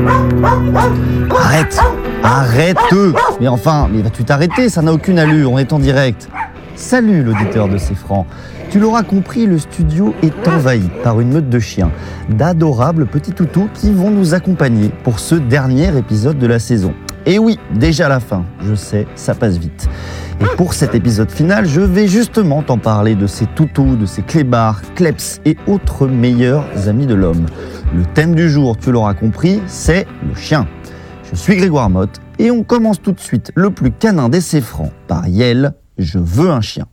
Arrête. Mais enfin, vas-tu t'arrêter? Ça n'a aucune allure, on est en direct. Salut l'auditeur de C'est Franc. Tu l'auras compris, le studio est envahi par une meute de chiens, d'adorables petits toutous qui vont nous accompagner pour ce dernier épisode de la saison. Et oui, déjà la fin, je sais, ça passe vite. Et pour cet épisode final, je vais justement t'en parler de ces toutous, de ces clébards, kleps et autres meilleurs amis de l'homme. Le thème du jour, tu l'auras compris, c'est le chien. Je suis Grégoire Motte et on commence tout de suite le plus canin des C'est Franc par Yel, je veux un chien.